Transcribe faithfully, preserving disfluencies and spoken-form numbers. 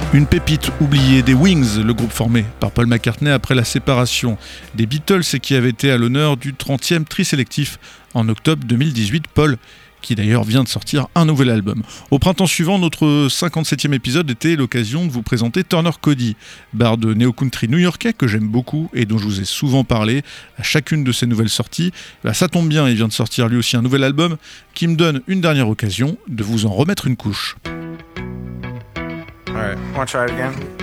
Une pépite oubliée des Wings, le groupe formé par Paul McCartney après la séparation des Beatles et qui avait été à l'honneur du trentième tri sélectif en octobre deux mille dix-huit. Paul, qui d'ailleurs vient de sortir un nouvel album. Au printemps suivant, notre cinquante-septième épisode était l'occasion de vous présenter Turner Cody, barde néo-country new-yorkais que j'aime beaucoup et dont je vous ai souvent parlé à chacune de ses nouvelles sorties. Bah, ça tombe bien, il vient de sortir lui aussi un nouvel album qui me donne une dernière occasion de vous en remettre une couche. All right, want to try it again?